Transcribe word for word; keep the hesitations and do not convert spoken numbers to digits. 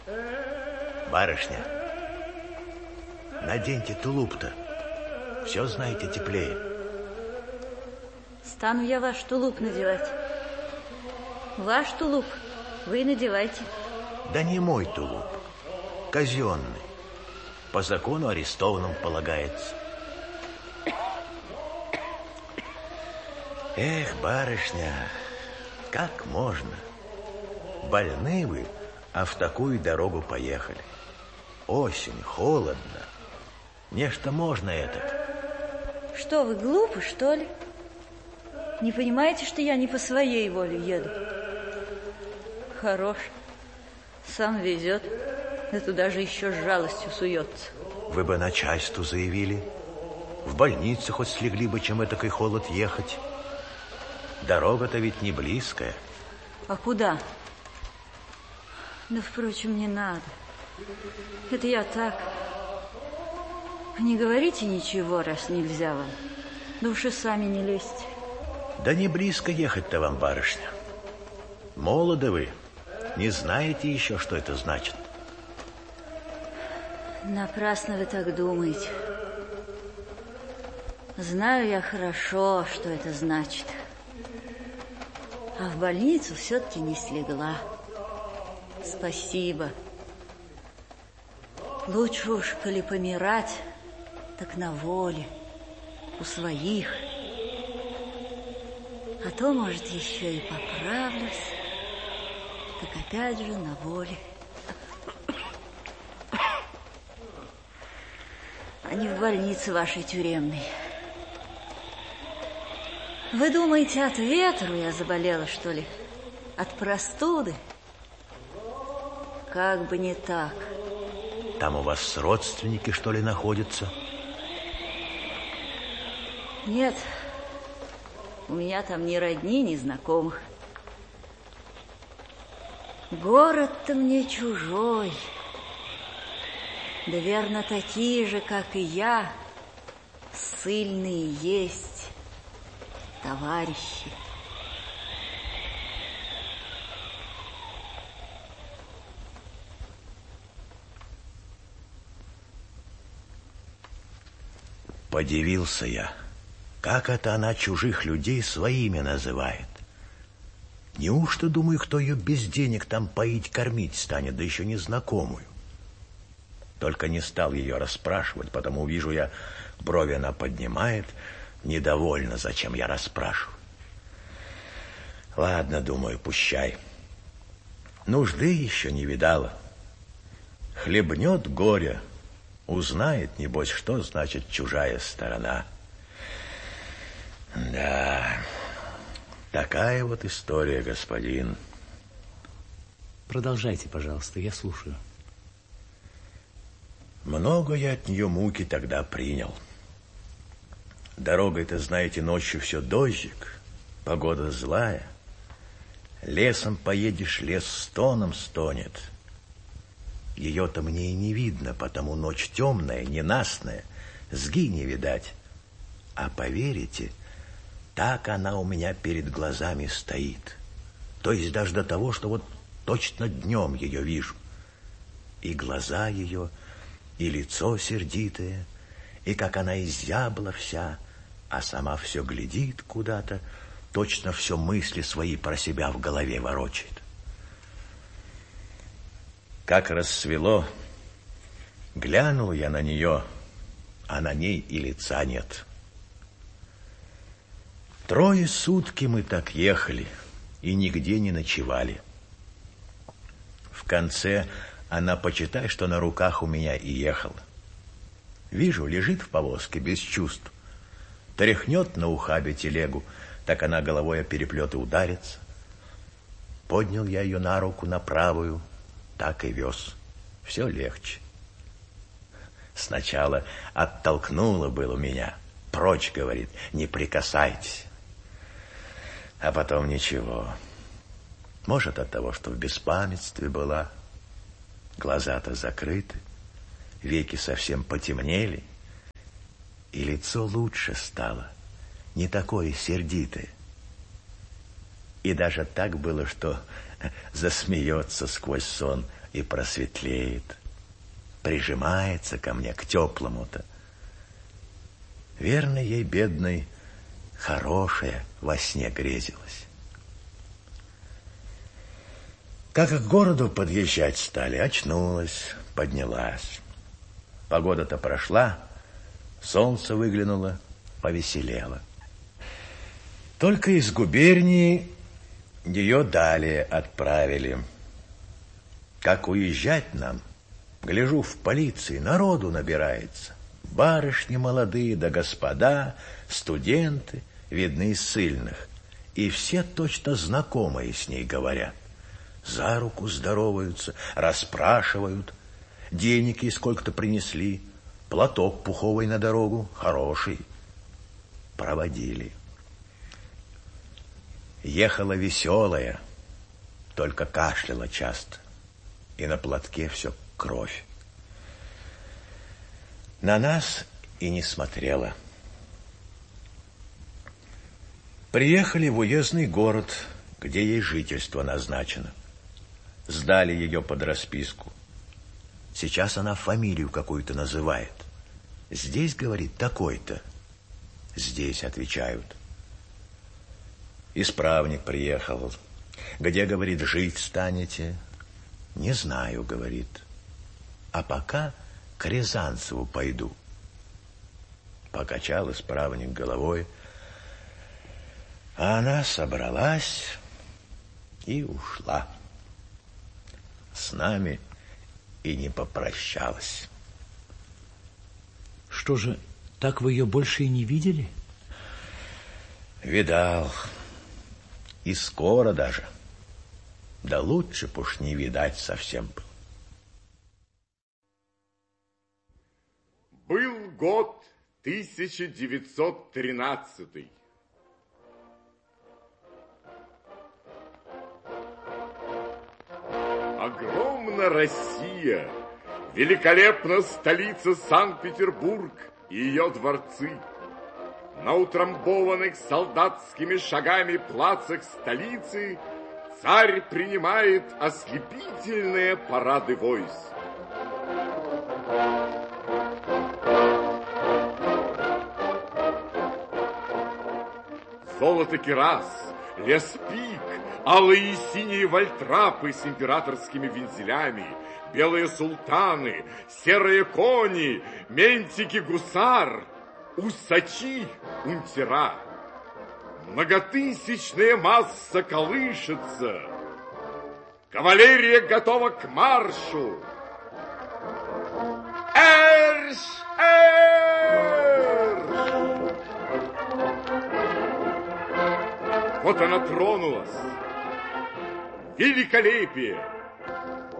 Барышня, наденьте тулуп-то. Все знаете теплее. Стану я ваш тулуп надевать. Ваш тулуп вы надевайте. Да не мой тулуп, казенный. По закону арестованным полагается. Эх, барышня, как можно? Больны вы, а в такую дорогу поехали. Осень, холодно. Нечто можно это. Что вы, глупы, что ли? Не понимаете, что я не по своей воле еду? Хорош. Сам везет, да туда же еще с жалостью суется. Вы бы начальству заявили. В больницу хоть слегли бы, чем этакой холод ехать. Дорога-то ведь не близкая. А куда? Да, впрочем, не надо. Это я так. Не говорите ничего, раз нельзя вам. Да уж и сами не лезьте. Да не близко ехать-то вам, барышня. Молоды вы. Не знаете еще, что это значит. Напрасно вы так думаете. Знаю я хорошо, что это значит. А в больницу все-таки не слегла. Спасибо. Лучше уж, коли помирать, так на воле, у своих. А то, может, еще и поправлюсь, так опять же на воле. А не в больнице вашей тюремной. Вы думаете, от ветру я заболела, что ли? От простуды? Как бы не так. Там у вас родственники, что ли, находятся? Нет, у меня там ни родни, ни знакомых. Город-то мне чужой. Да верно, такие же, как и я, ссыльные есть товарищи. Подивился я, как это она чужих людей своими называет. Неужто, думаю, кто ее без денег там поить, кормить станет, да еще незнакомую? Только не стал ее расспрашивать, потому вижу я, брови она поднимает, недовольна, зачем я расспрашиваю. Ладно, думаю, пущай. Нужды еще не видала. Хлебнет горе, узнает, небось, что значит чужая сторона. Да, такая вот история, господин. Продолжайте, пожалуйста, я слушаю. Много я от нее муки тогда принял. Дорогой-то, знаете, ночью все дождик, погода злая. Лесом поедешь, лес стоном стонет. Ее-то мне и не видно, потому ночь темная, ненастная, сги не видать. А поверите, так она у меня перед глазами стоит. То есть даже до того, что вот точно днем ее вижу. И глаза ее, и лицо сердитое, и как она изябла вся, а сама все глядит куда-то, точно все мысли свои про себя в голове ворочает. Как рассвело, глянул я на нее, а на ней и лица нет. Трое сутки мы так ехали и нигде не ночевали. В конце она, почитай, что на руках у меня и ехала. Вижу, лежит в повозке без чувств. Тряхнет на ухабе телегу, так она головой о переплет и ударится. Поднял я ее на руку, на правую, так и вез. Все легче. Сначала оттолкнула было меня. Прочь, говорит, не прикасайтесь. А потом ничего. Может, от того, что в беспамятстве была. Глаза-то закрыты, веки совсем потемнели, и лицо лучше стало, не такое сердитое. И даже так было, что засмеется сквозь сон, и просветлеет, прижимается ко мне, к теплому-то. Верно, ей, бедной, хорошее во сне грезилось. Как к городу подъезжать стали, очнулась, поднялась. Погода-то прошла, солнце выглянуло, повеселело. Только из губернии ее далее отправили. Как уезжать нам, гляжу, в полиции народу набирается. Барышни молодые да господа, студенты, видны из ссыльных. И все точно знакомые с ней говорят. За руку здороваются, расспрашивают. Денег ей сколько-то принесли, платок пуховый на дорогу, хороший. Проводили. Ехала веселая, только кашляла часто, и на платке все кровь. На нас и не смотрела. Приехали в уездный город, где ей жительство назначено. Сдали ее под расписку. Сейчас она фамилию какую-то называет. Здесь, говорит, такой-то. Здесь, отвечают. Исправник приехал. Где, говорит, жить станете? Не знаю, говорит. А пока к Рязанцеву пойду. Покачал исправник головой. А она собралась и ушла. С нами и не попрощалась. Что же, так вы ее больше и не видели? Видал. И скоро даже. Да лучше б уж не видать совсем был. Был год тысяча девятьсот тринадцатый. Огромна Россия, великолепна столица Санкт-Петербург и ее дворцы. На утрамбованных солдатскими шагами плацах столицы царь принимает ослепительные парады войск. Золото кирас, лес пик, алые и синие вальтрапы с императорскими вензелями, белые султаны, серые кони, ментики гусар, усачи унтера. Многотысячная масса колышется. Кавалерия готова к маршу. Эрш! Эрш! Вот она тронулась. Великолепие!